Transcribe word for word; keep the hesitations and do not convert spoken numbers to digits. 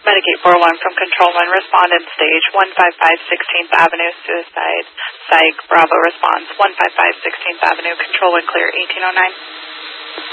Medicate four one from Control one, respondent stage one five five sixteenth Avenue, suicide. Psych, Bravo response one five five sixteenth Avenue, Control one clear eighteen oh nine.